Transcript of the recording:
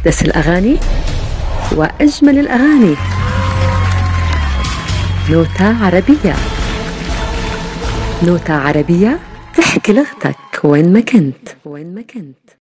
أحدث الأغاني وأجمل الأغاني. نوتة عربية. نوتة عربية تحكي لغتك وين ما كنت.